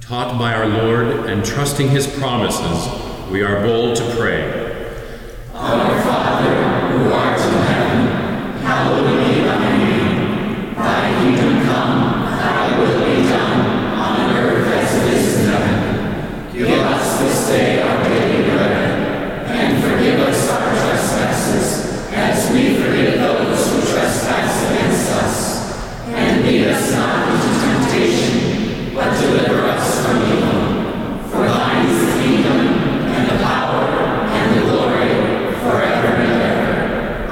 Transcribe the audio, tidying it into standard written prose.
Taught by our Lord and trusting his promises, we are bold to pray. Our